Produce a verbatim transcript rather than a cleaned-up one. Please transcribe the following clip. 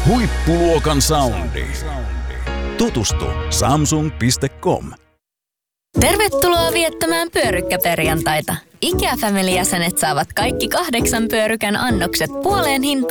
Huippuluokan soundi. Tutustu samsung piste com. Tervetuloa viettämään pyörykkäperjantaita. IKEA Family-jäsenet saavat kaikki kahdeksan pyörykän annokset puoleen hintaan